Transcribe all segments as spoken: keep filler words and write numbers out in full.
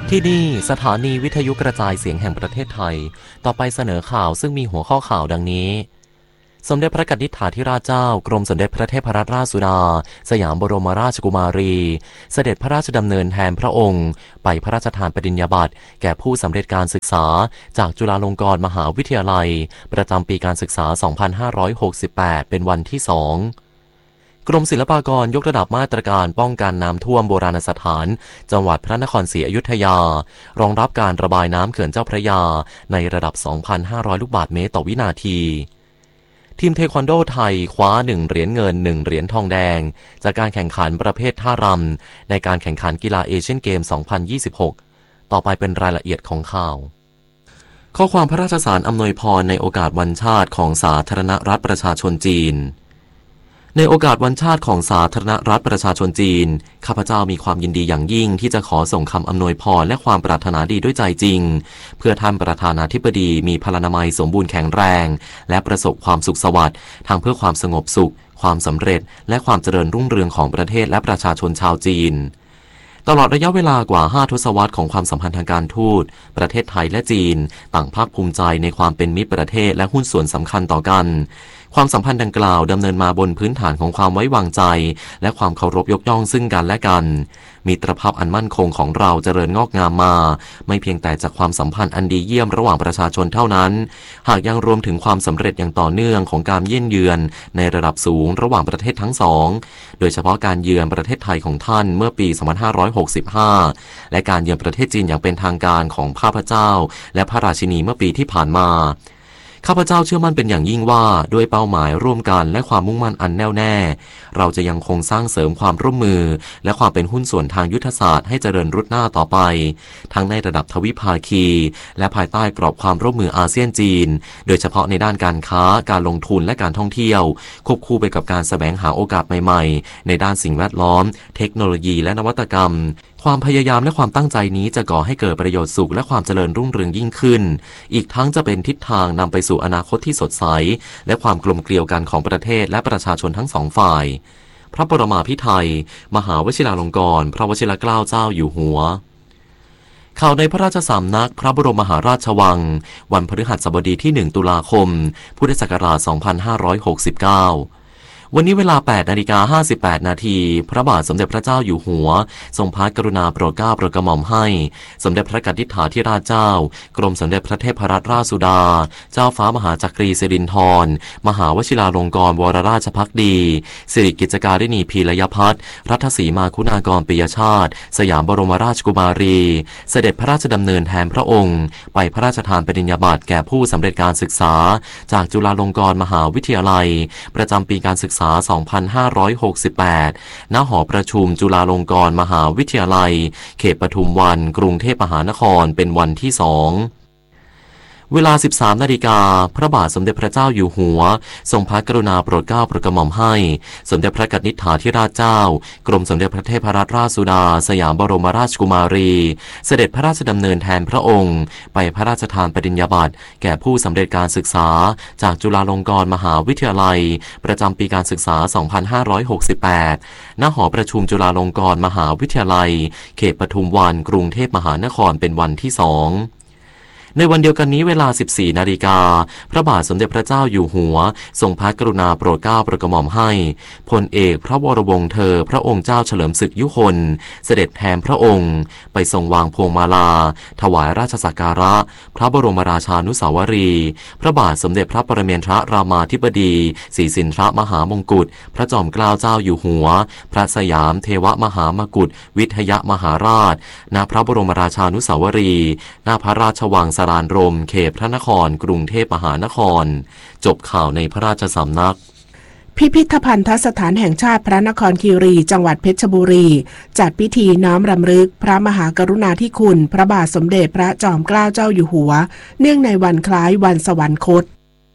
ที่นี่สถานีวิทยุกระจายเสียงแห่งประเทศไทยต่อไปเสนอข่าวซึ่งมีหัวข้อข่าวดังนี้สมเด็จพระกนิษฐาธิราชเจ้ากรมสมเด็จพระเทพรัตนราชสุดาสยามบรมราชกุมารีเสด็จพระราชดำเนินแทนพระองค์ไปพระราชทานปริญญาบัตรแก่ผู้สำเร็จการศึกษาจากจุฬาลงกรณ์มหาวิทยาลัยประจำปีการศึกษา สองพันห้าร้อยหกสิบแปด เป็นวันที่สองกรมศิลปากรยกระดับมาตรการป้องกันน้ำท่วมโบราณสถานจังหวัดพระนครศรีอยุธยารองรับการระบายน้ำเขื่อนเจ้าพระยาในระดับ สองพันห้าร้อย ลูกบาศก์เมตรต่อวินาทีทีมเทควันโดไทยคว้าหนึ่งเหรียญเงินหนึ่งเหรียญทองแดงจากการแข่งขันประเภทท่ารำในการแข่งขันกีฬาเอเชียนเกม สองพันยี่สิบหก ต่อไปเป็นรายละเอียดของข่าวข้อความพระราชสารอำนวยพรในโอกาสวันชาติของสาธารณรัฐประชาชนจีนในโอกาสวันชาติของสาธารณรัฐประชาชนจีนข้าพเจ้ามีความยินดีอย่างยิ่งที่จะขอส่งคำอำนวยพรและความปรารถนาดีด้วยใจจริงเพื่อท่านประธานาธิบดีมีพลานามัยสมบูรณ์แข็งแรงและประสบความสุขสวัสดิ์ทั้งเพื่อความสงบสุขความสำเร็จและความเจริญรุ่งเรืองของประเทศและประชาชนชาวจีนตลอดระยะเวลากว่าห้าทศวรรษของความสัมพันธ์ทางการทูตประเทศไทยและจีนต่างภาคภูมิใจในความเป็นมิตรประเทศและหุ้นส่วนสำคัญต่อกันความสัมพันธ์ดังกล่าวดำเนินมาบนพื้นฐานของความไว้วางใจและความเคารพยกย่องซึ่งกันและกันมิตรภาพอันมั่นคงของเราเจริญงอกงามมาไม่เพียงแต่จากความสัมพันธ์อันดีเยี่ยมระหว่างประชาชนเท่านั้นหากยังรวมถึงความสำเร็จอย่างต่อเนื่องของการเยี่ยมเยือนในระดับสูงระหว่างประเทศทั้งสองโดยเฉพาะการเยือนประเทศไทยของท่านเมื่อปี สองพันห้าร้อยหกสิบห้า และการเยือนประเทศจีนอย่างเป็นทางการของข้าพเจ้าและพระราชินีเมื่อปีที่ผ่านมาข้าพเจ้าเชื่อมั่นเป็นอย่างยิ่งว่าด้วยเป้าหมายร่วมกันและความมุ่งมั่นอันแน่วแน่เราจะยังคงสร้างเสริมความร่วมมือและความเป็นหุ้นส่วนทางยุทธศาสตร์ให้เจริญรุดหน้าต่อไปทั้งในระดับทวิภาคีและภายใต้กรอบความร่วมมืออาเซียนจีนโดยเฉพาะในด้านการค้าการลงทุนและการท่องเที่ยวควบคู่ไปกับการแสวงหาโอกาสใหม่ๆในด้านสิ่งแวดล้อมเทคโนโลยีและนวัตกรรมความพยายามและความตั้งใจนี้จะก่อให้เกิดประโยชน์สุขและความเจริญรุ่งเรืองยิ่งขึ้นอีกทั้งจะเป็นทิศทางนำไปสู่อนาคตที่สดใสและความกลมเกลียวกันของประเทศและประชาชนทั้งสองฝ่ายพระปรมาภิไธยมหาวชิราลงกรณ์พระวชิรเกล้าเจ้าอยู่หัวข่าวในพระราชสำนักพระบรมมหาราชวังวันพฤหัสบดีที่หนึ่งตุลาคมพุทธศักราชสองพันห้าร้อยหกสิบเก้าวันนี้เวลา แปดนาฬิกาห้าสิบแปดนาทีพระบาทสมเด็จพระเจ้าอยู่หัวทรงพระกรุณาโปรดเกล้าโปรดกระหม่อมให้สมเด็จพระกนิษฐาธิราชเจ้ากรมสมเด็จพระเทพรัตนราชสุดาเจ้าฟ้ามหาจักรีสิรินธรมหาวชิราลงกรณ์วรราชภักดีสิริกิจการิณีพีรยพัฒน์รัตสีมาคุณากรปิยชาติสยามบรมราชกุมารีเสด็จพระราชดำเนินแทนพระองค์ไปพระราชทานปริญญาบัตรแก่ผู้สำเร็จการศึกษาจากจุฬาลงกรณ์มหาวิทยาลัยประจำปีการศึกษาสองพันห้าร้อยหกสิบแปด ณ หอประชุมจุฬาลงกรณ์มหาวิทยาลัยเขตปทุมวันกรุงเทพมหานครเป็นวันที่สองเวลา สิบสามนาฬิกาพระบาทสมเด็จพระเจ้าอยู่หัวทรงพระกรุณาโปรดเกล้าโปรดกระหม่อมให้สมเด็จพระกนิษฐาธิราชเจ้ากรมสมเด็จพระเทพรัตนราชสุดาสยามบรมราชกุมารีเสด็จพระราชดำเนินแทนพระองค์ไปพระราชทานปริญญาบัตรแก่ผู้สำเร็จการศึกษาจากจุฬาลงกรณ์มหาวิทยาลัยประจำปีการศึกษา สองพันห้าร้อยหกสิบแปด ณ หอประชุมจุฬาลงกรณ์มหาวิทยาลัยเขตปทุมวันกรุงเทพมหานครเป็นวันที่สองในวันเดียวกันนี้เวลา สิบสี่นาฬิกาพระบาทสมเด็จพระเจ้าอยู่หัวทรงพระกรุณาโปรดเกล้าโปรดกระหม่อมให้พลเอกพระวรวงศ์เธอพระองค์เจ้าเฉลิมศึกยุคนเสด็จแทนพระองค์ไปทรงวางพวงมาลาถวายราชสักการะพระบรมราชานุสาวรีย์พระบาทสมเด็จพระปรเมนทรรามาธิบดีศรีสินทรมหามงกุฎพระจอมเกล้าเจ้าอยู่หัวพระสยามเทวมหามกุฏวิทยมหาราชณพระบรมราชานุสาวรีย์ณพระราชวังสรานรมเขตพระนครกรุงเทพมหานครจบข่าวในพระราชสำนักพิพิธภัณฑสถานแห่งชาติพระนครคีรีจังหวัดเพชรบุรีจัดพิธีน้อมรำลึกพระมหากรุณาธิคุณพระบาทสมเด็จพระจอมเกล้าเจ้าอยู่หัวเนื่องในวันคล้ายวันสวรรคต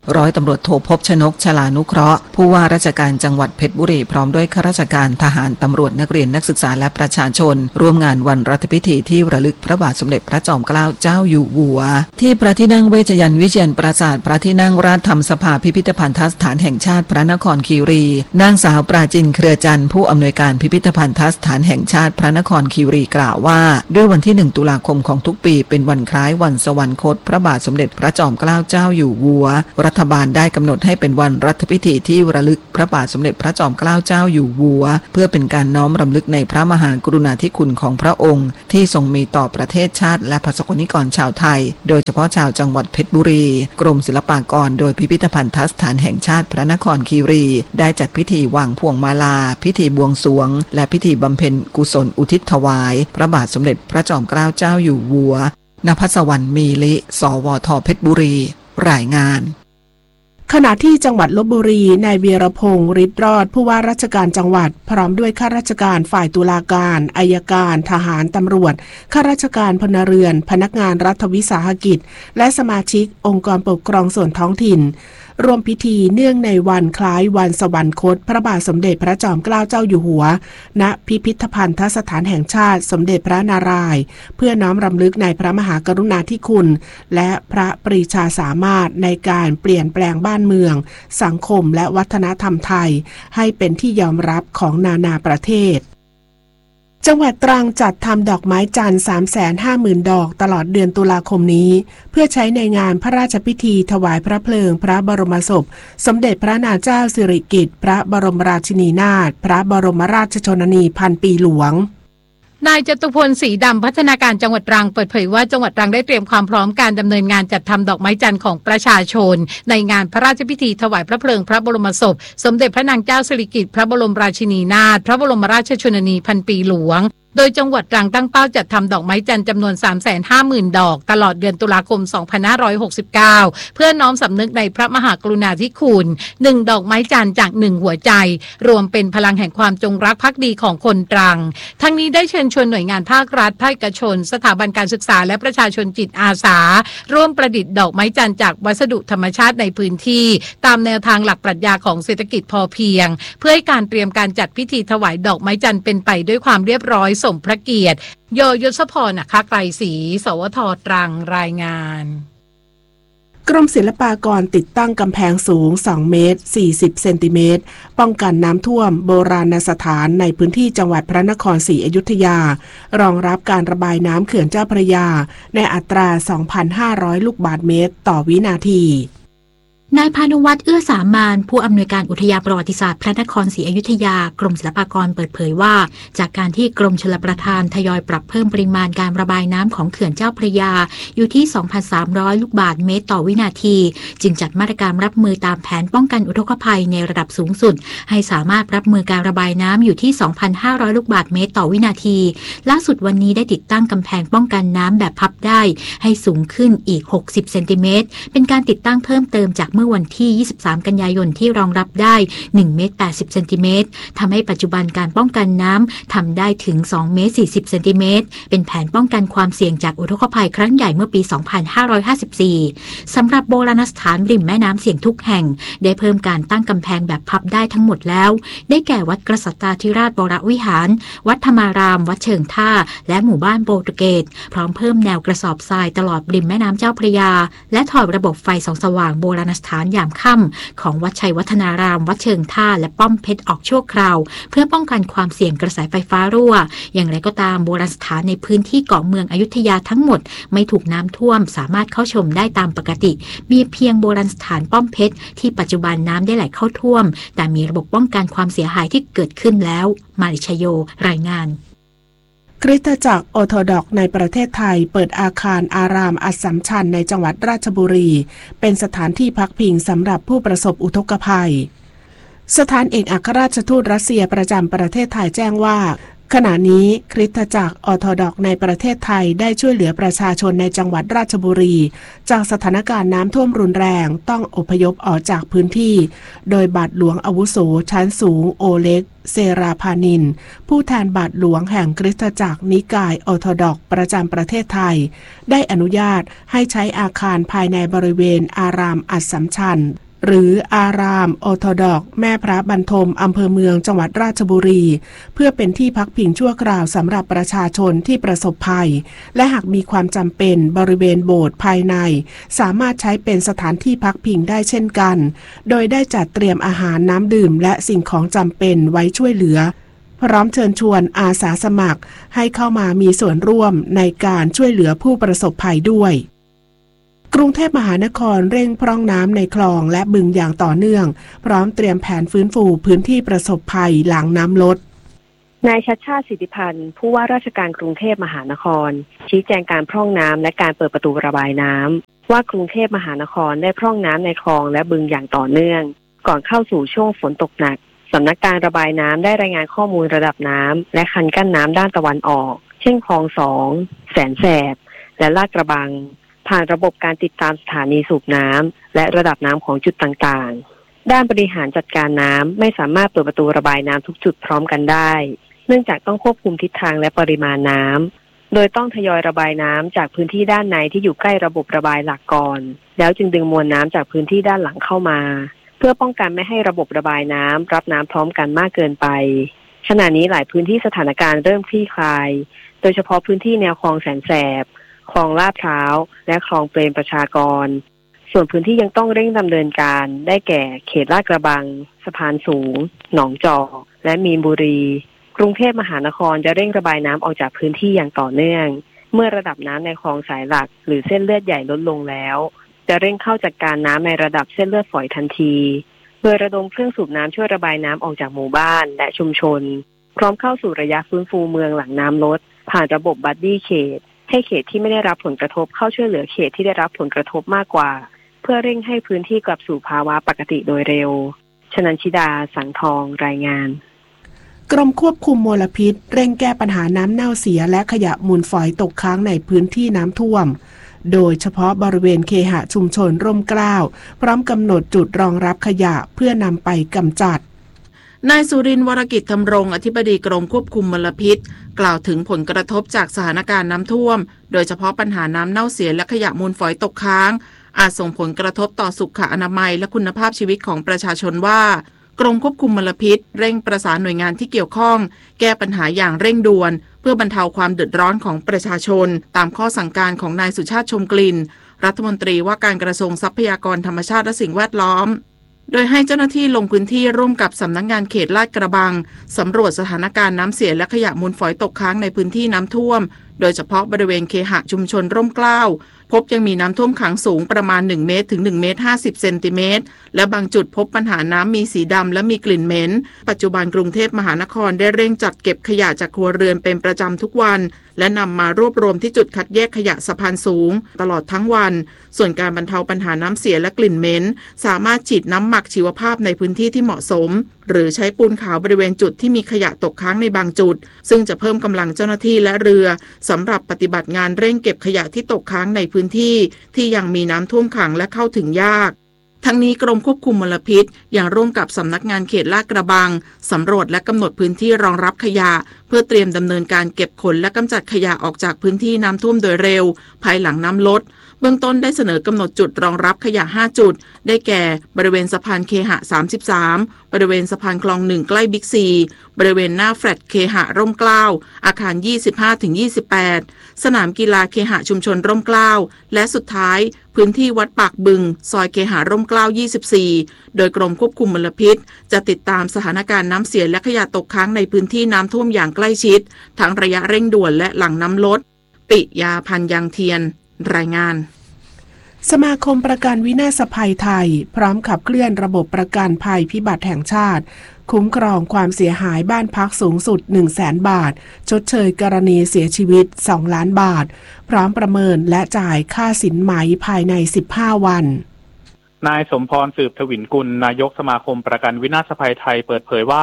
ร้อยตำรวจโทภพชนกชลานุเคราะห์ผู้ว่าราชการจังหวัดเพชรบุรีพร้อมด้วยข้าราชการทหารตำรวจนักเรียนนักศึกษาและประชาชนร่วมงานวันรัฐพิธีที่ระลึกพระบาทสมเด็จพระจอมเกล้าเจ้าอยู่หัวที่พระที่นั่งเวชยันต์วิเชียรปราสาทพระที่นั่งราชธรรมสภาพิพิธภัณฑสถานแห่งชาติพระนครคีรีนางสาวปราจินเครือจันทร์ผู้อำนวยการพิพิธภัณฑสถานแห่งชาติพระนครคีรีกล่าวว่าด้วยวันที่หนึ่งตุลาคมของทุกปีเป็นวันคล้ายวันสวรรคตพระบาทสมเด็จพระจอมเกล้าเจ้าอยู่หัวรัฐบาลได้กำหนดให้เป็นวันรัฐพิธีที่ระลึกพระบาทสมเด็จพระจอมเกล้าเจ้าอยู่หัวเพื่อเป็นการน้อมรำลึกในพระมหากรุณาธิคุณของพระองค์ที่ทรงมีต่อประเทศชาติและประสบนิกรชาวไทยโดยเฉพาะชาวจังหวัดเพชรบุรีกรมศิลปากรโดยพิพิธภัณฑสถานแห่งชาติพระนครคีรีได้จัดพิธีวางพวงมาลาพิธีบวงสรวงและพิธีบำเพ็ญกุศลอุทิศถวายพระบาทสมเด็จพระจอมเกล้าเจ้าอยู่หัวนภัสวรรณมีลิสวทเพชรบุรีรายงานขณะที่จังหวัดลพบุรีนายเวียรพงษ์ฤทธิ์รอดผู้ว่าราชการจังหวัดพร้อมด้วยข้าราชการฝ่ายตุลาการอัยการทหารตำรวจข้าราชการพลเรือนพนักงานรัฐวิสาหกิจและสมาชิกองค์กรปกครองส่วนท้องถิ่นร่วมพิธีเนื่องในวันคล้ายวันสวรรคตพระบาทสมเด็จพระจอมเกล้าเจ้าอยู่หัวณพิพิธภัณฑสถานแห่งชาติสมเด็จพระนารายณ์เพื่อน้อมรำลึกในพระมหากรุณาธิคุณและพระปรีชาสามารถในการเปลี่ยนแปลงบ้านเมืองสังคมและวัฒนธรรมไทยให้เป็นที่ยอมรับของนานาประเทศจังหวัดตรังจัดทำดอกไม้จันทร์ สามแสนห้าหมื่น ดอกตลอดเดือนตุลาคมนี้เพื่อใช้ในงานพระราชพิธีถวายพระเพลิงพระบรมศพสมเด็จพระนางเจ้าสิริกิติ์พระบรมราชินีนาถพระบรมราชชนนีพันปีหลวงนายจตุพลศรีดำพัฒนาการจังหวัดตรังเปิดเผยว่าจังหวัดตรังได้เตรียมความพร้อมการดำเนินงานจัดทำดอกไม้จันทร์ของประชาชนในงานพระราชพิธีถวายพระเพลิงพระบรมศพสมเด็จพระนางเจ้าสิริกิติ์พระบรมราชินีนาถพระบรมราชชนนีพันปีหลวงโดยจังหวัดตรังตั้งเป้าจัดทำดอกไม้จันทร์จำนวน สามแสนห้าหมื่น ดอกตลอดเดือนตุลาคม สองพันห้าร้อยหกสิบเก้า เพื่อน้อมสำนึกในพระมหากรุณาธิคุณหนึ่งดอกไม้จันทร์จากหนึ่งหัวใจรวมเป็นพลังแห่งความจงรักภักดีของคนตรังทั้งนี้ได้เชิญชวนหน่วยงานภาครัฐภาคเอกชนสถาบันการศึกษาและประชาชนจิตอาสาร่วมประดิษฐ์ดอกไม้จันทร์จากวัสดุธรรมชาติในพื้นที่ตามแนวทางหลักปรัชญาของเศรษฐกิจพอเพียงเพื่อให้การเตรียมการจัดพิธีถวายดอกไม้จันทร์เป็นไปด้วยความเรียบร้อยสมพระเกียรติโยยศพรณค้าไกรศรีสวทตรังรายงานกรมศิลปากรติดตั้งกำแพงสูงสองเมตรสี่สิบเซนติเมตรป้องกันน้ำท่วมโบราณสถานในพื้นที่จังหวัดพระนครศรีอยุธยารองรับการระบายน้ำเขื่อนเจ้าพระยาในอัตรา สองพันห้าร้อย ลูกบาศก์เมตรต่อวินาทีนายพานุวัฒน์เอื้อสามานผู้อำนวยการอุทยานประวัติศาสตร์พระนครศรีอยุธยากรมศิลปากรเปิดเผยว่าจากการที่กรมชลประทานทยอยปรับเพิ่มปริมาณการระบายน้ำของเขื่อนเจ้าพระยาอยู่ที่ สองพันสามร้อย ลูกบาศก์เมตรต่อวินาทีจึงจัดมาตรการรับมือตามแผนป้องกันอุทกภัยในระดับสูงสุดให้สามารถรับมือการระบายน้ำอยู่ที่ สองพันห้าร้อย ลูกบาศก์เมตรต่อวินาทีล่าสุดวันนี้ได้ติดตั้งกำแพงป้องกันน้ำแบบพับได้ให้สูงขึ้นอีกหกสิบเซนติเมตรเป็นการติดตั้งเพิ่มเติมจากเมื่อวันที่ยี่สิบสามกันยายนที่รองรับได้หนึ่งเมตรแปดสิบเซนติเมตรทำให้ปัจจุบันการป้องกันน้ำทำได้ถึงสองเมตรสี่สิบเซนติเมตรเป็นแผนป้องกันความเสี่ยงจากอุทกภัยครั้งใหญ่เมื่อปีสองพันห้าร้อยห้าสิบสี่สำหรับโบราณสถานริมแม่น้ำเสี่ยงทุกแห่งได้เพิ่มการตั้งกำแพงแบบพับได้ทั้งหมดแล้วได้แก่วัดกษัตริย์ธิราชบวรวิหารวัดธรรมารามวัดเชิงท่าและหมู่บ้านโปรตุเกสพร้อมเพิ่มแนวกระสอบทรายตลอดริมแม่น้ำเจ้าพระยาและถอดระบบไฟส่องสว่างโบราณสถานยามค่ำของวัดชัยวัฒนารามวัดเชิงท่าและป้อมเพชรออกชั่วคราวเพื่อป้องกันความเสี่ยงกระแสไฟฟ้ารั่วอย่างไรก็ตามโบราณสถานในพื้นที่เกาะเมืองอยุธยาทั้งหมดไม่ถูกน้ำท่วมสามารถเข้าชมได้ตามปกติมีเพียงโบราณสถานป้อมเพชรที่ปัจจุบันน้ำได้ไหลเข้าท่วมแต่มีระบบป้องกันความเสียหายที่เกิดขึ้นแล้วมาริชโยรายงานคริสตจักรออร์โธดอกซ์ในประเทศไทยเปิดอาคารอารามอัสสัมชัญในจังหวัดราชบุรีเป็นสถานที่พักพิงสำหรับผู้ประสบอุทกภัยสถานเอกอัครราชทูตรัสเซียประจำประเทศไทยแจ้งว่าขณะนี้คริสตจักรออร์โธดอกซ์ในประเทศไทยได้ช่วยเหลือประชาชนในจังหวัดราชบุรีจากสถานการณ์น้ำท่วมรุนแรงต้องอพยพออกจากพื้นที่โดยบาทหลวงอาวุโสชั้นสูงโอเล็กเซราพานินผู้แทนบาทหลวงแห่งคริสตจักรนิกายออร์โธดอกซ์ประจำประเทศไทยได้อนุญาตให้ใช้อาคารภายในบริเวณอารามอัสสัมชัญหรืออารามออร์โธดอกซ์แม่พระบรรทมอำเภอเมืองจังหวัดราชบุรีเพื่อเป็นที่พักพิงชั่วคราวสำหรับประชาชนที่ประสบภัยและหากมีความจำเป็นบริเวณโบสถ์ภายในสามารถใช้เป็นสถานที่พักพิงได้เช่นกันโดยได้จัดเตรียมอาหารน้ำดื่มและสิ่งของจำเป็นไว้ช่วยเหลือพร้อมเชิญชวนอาสาสมัครให้เข้ามามีส่วนร่วมในการช่วยเหลือผู้ประสบภัยด้วยกรุงเทพมหานครเร่งพร่องน้ำในคลองและบึงอย่างต่อเนื่องพร้อมเตรียมแผนฟื้นฟูพื้นที่ประสบภัยหลังน้ำลดนายชัชชาติสิทธิพันธ์ผู้ว่าราชการกรุงเทพมหานครชี้แจงการพร่องน้ำและการเปิดประตูระบายน้ำว่ากรุงเทพมหานครได้พร่องน้ำในคลองและบึงอย่างต่อเนื่องก่อนเข้าสู่ช่วงฝนตกหนักสำนักการระบายน้ำได้รายงานข้อมูลระดับน้ำและคันกั้นน้ำด้านตะวันออกเช่นคลองสองแสนแสบและลาดกระบังผ่านระบบการติดตามสถานีสูบน้ำและระดับน้ำของจุดต่างๆด้านบริหารจัดการน้ำไม่สามารถเปิดประตูระบายน้ำทุกจุดพร้อมกันได้เนื่องจากต้องควบคุมทิศทางและปริมาณน้ำโดยต้องทยอยระบายน้ำจากพื้นที่ด้านในที่อยู่ใกล้ระบบระบายหลักก่อนแล้วจึงดึงมวลน้ำจากพื้นที่ด้านหลังเข้ามาเพื่อป้องกันไม่ให้ระบบระบายน้ำรับน้ำพร้อมกันมากเกินไปขณะนี้หลายพื้นที่สถานการณ์เริ่มคลี่คลายโดยเฉพาะพื้นที่แนวคลองแสนแสบคลองลาดพร้าวและคลองเปรมประชากรส่วนพื้นที่ยังต้องเร่งดำเนินการได้แก่เขตลาดกระบังสะพานสูงหนองจอกและมีนบุรีกรุงเทพมหานครจะเร่งระบายน้ำออกจากพื้นที่อย่างต่อเนื่องเมื่อระดับน้ำในคลองสายหลักหรือเส้นเลือดใหญ่ลดลงแล้วจะเร่งเข้าจัดการน้ำในระดับเส้นเลือดฝอยทันทีโดยระดมเครื่องสูบน้ำช่วยระบายน้ำออกจากหมู่บ้านและชุมชนพร้อมเข้าสู่ระยะฟื้นฟูเมืองหลังน้ำลดผ่านระบบบัดดี้เขตให้เขตที่ไม่ได้รับผลกระทบเข้าช่วยเหลือเขตที่ได้รับผลกระทบมากกว่าเพื่อเร่งให้พื้นที่กลับสู่ภาวะปกติโดยเร็วชนันชิดาสังทองรายงานกรมควบคุมมลพิษเร่งแก้ปัญหาน้ำเน่าเสียและขยะมูลฝอยตกค้างในพื้นที่น้ำท่วมโดยเฉพาะบริเวณเคหะชุมชนร่มเกล้าพร้อมกำหนดจุดรองรับขยะเพื่อนำไปกำจัดนายสุรินทร์วรกิจธรรมรงค์อธิบดีกรมควบคุมมลพิษกล่าวถึงผลกระทบจากสถานการณ์น้ำท่วมโดยเฉพาะปัญหาน้ำเน่าเสียและขยะมูลฝอยตกค้างอาจส่งผลกระทบต่อสุขอนามัยและคุณภาพชีวิตของประชาชนว่ากรมควบคุมมลพิษเร่งประสานหน่วยงานที่เกี่ยวข้องแก้ปัญหาอย่างเร่งด่วนเพื่อบรรเทาความเดือดร้อนของประชาชนตามข้อสั่งการของนายสุชาติชมกลิ่นรัฐมนตรีว่าการกระทรวงทรัพยากรธรรมชาติและสิ่งแวดล้อมโดยให้เจ้าหน้าที่ลงพื้นที่ร่วมกับสำนักงานเขตลาดกระบังสำรวจสถานการณ์น้ำเสียและขยะมูลฝอยตกค้างในพื้นที่น้ำท่วมโดยเฉพาะบริเวณเคหะชุมชนร่มเกล้าพบยังมีน้ำท่วมขังสูงประมาณหนึ่งเมตรถึงหนึ่งเมตรห้าสิบเซนติเมตรและบางจุดพบปัญหาน้ำมีสีดำและมีกลิ่นเหม็นปัจจุบันกรุงเทพมหานครได้เร่งจัดเก็บขยะจากครัวเรือนเป็นประจำทุกวันและนำมารวบรวมที่จุดคัดแยกขยะสะพานสูงตลอดทั้งวันส่วนการบรรเทาปัญหาน้ำเสียและกลิ่นเหม็นสามารถฉีดน้ำหมักชีวภาพในพื้นที่ที่เหมาะสมหรือใช้ปูนขาวบริเวณจุดที่มีขยะตกค้างในบางจุดซึ่งจะเพิ่มกำลังเจ้าหน้าที่และเรือสำหรับปฏิบัติงานเร่งเก็บขยะที่ตกค้างในพื้นที่ที่ยังมีน้ำท่วมขังและเข้าถึงยากทั้งนี้กรมควบคุมมลพิษยังร่วมกับสำนักงานเขตลาดกระบังสำรวจและกำหนดพื้นที่รองรับขยะเพื่อเตรียมดำเนินการเก็บขนและกำจัดขยะออกจากพื้นที่น้ำท่วมโดยเร็วภายหลังน้ำลดเบื้องต้นได้เสนอกำหนดจุดรองรับขยะห้าจุดได้แก่บริเวณสะพานเคหะสามสิบสามบริเวณสะพานคลองหนึ่งใกล้บิ๊กซีบริเวณหน้าแฟลตเคหะร่มเกล้าอาคาร ยี่สิบห้าถึงยี่สิบแปด สนามกีฬาเคหะชุมชนร่มเกล้าและสุดท้ายพื้นที่วัดปากบึงซอยเคหะร่มเกล้ายี่สิบสี่โดยกรมควบคุมมลพิษจะติดตามสถานการณ์น้ำเสียและขยะตกค้างในพื้นที่น้ำท่วมอย่างใกล้ชิดทั้งระยะเร่งด่วนและหลังน้ำลดปิยาพันธ์ยังเทียนรายงานสมาคมประกันวินาศภัยไทยพร้อมขับเคลื่อนระบบประกันภัยพิบัติแห่งชาติคุ้มครองความเสียหายบ้านพักสูงสุด หนึ่งแสน บาทชดเชยกรณีเสียชีวิตสองล้านบาทพร้อมประเมินและจ่ายค่าสินไหมภายในสิบห้าวันนายสมพรสืบทวินกุลนายกสมาคมประกันวินาศภัยไทยเปิดเผยว่า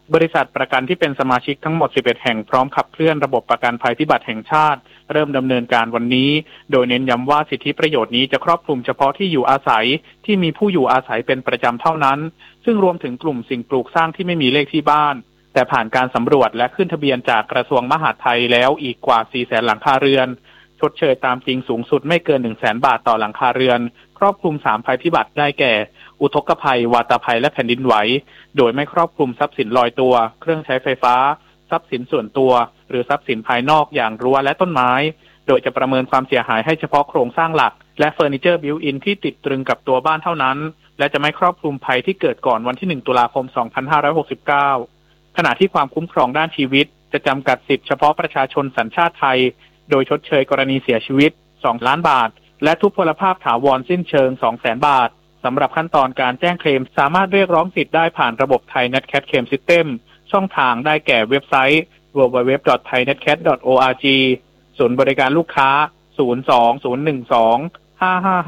บริษัทประกันที่เป็นสมาชิกทั้งหมดสิบเอ็ดแห่งพร้อมขับเคลื่อนระบบประกันภัยพิบัติแห่งชาติเริ่มดำเนินการวันนี้โดยเน้นย้ำว่าสิทธิประโยชน์นี้จะครอบคลุมเฉพาะที่อยู่อาศัยที่มีผู้อยู่อาศัยเป็นประจำเท่านั้นซึ่งรวมถึงกลุ่มสิ่งปลูกสร้างที่ไม่มีเลขที่บ้านแต่ผ่านการสำรวจและขึ้นทะเบียนจากกระทรวงมหาดไทยแล้วอีกกว่า สี่แสน หลังคาเรือนชดเชยตามจริงสูงสุดไม่เกิน หนึ่งแสน บาทต่อหลังคาเรือนครอบคลุมสามภัยพิบัติได้แก่อุทกภัยวาตภัยและแผ่นดินไหวโดยไม่ครอบคลุมทรัพย์สินลอยตัวเครื่องใช้ไฟฟ้าทรัพย์สินส่วนตัวหรือทรัพย์สินภายนอกอย่างรั้วและต้นไม้โดยจะประเมินความเสียหายให้เฉพาะโครงสร้างหลักและเฟอร์นิเจอร์บิวอินที่ติดตรึงกับตัวบ้านเท่านั้นและจะไม่ครอบคลุมภัยที่เกิดก่อนวันที่หนึ่งตุลาคมสองพันห้าร้อยหกสิบเก้าขณะที่ความคุ้มครองด้านชีวิตจะจำกัดสิทธิเฉพาะประชาชนสัญชาติไทยโดยชดเชยกรณีเสียชีวิตสองล้านบาทและทุพพลภาพถาวรสิ้นเชิง สองแสน บาทสำหรับขั้นตอนการแจ้งเคลมสามารถเรียกร้องสิทธิ์ได้ผ่านระบบ Thai Netcat Claim System ช่องทางได้แก่เว็บไซต์ ดับเบิลยู ดับเบิลยู ดับเบิลยู ดอท ไทย เน็ตแคท ดอท โอ อาร์ จี ศูนย์บริการลูกค้า ศูนย์ สอง ศูนย์ หนึ่ง สอง ห้า ห้า